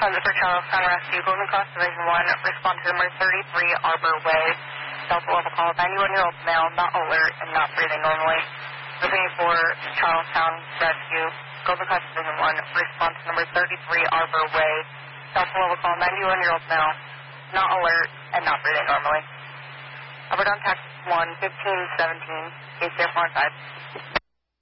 Sons for Charlestown Rescue, Golden Cross Division 1, respond to number 33 Arbor Way. Delta level call, 91-year-old male, not alert and not breathing normally. Looking for Charlestown Rescue, Golden Cross Division 1, respond to number 33 Arbor Way. Delta level call, 91-year-old male, not alert and not breathing normally. Over on Texas 1, 1517, 8045.